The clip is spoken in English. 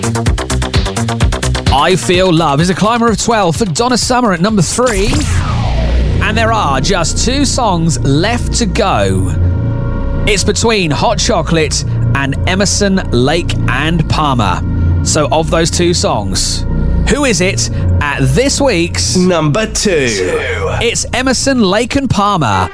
I Feel Love is a climber of 12 for Donna Summer at number 3. And there are just 2 songs left to go. It's between Hot Chocolate and Emerson, Lake and Palmer. So of those 2 songs, who is it at this week's number 2? It's Emerson, Lake and Palmer.